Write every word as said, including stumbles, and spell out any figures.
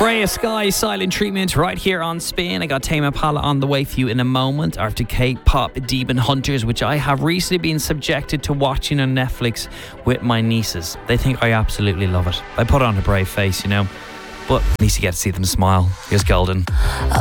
Freya Sky, Silent Treatment, right here on Spin. I got Tame Impala on the way for you in a moment. After K-pop Demon Hunters, which I have recently been subjected to watching on Netflix with my nieces. They think I absolutely love it. I put on a brave face, you know, but at least you get to see them smile. Here's Golden.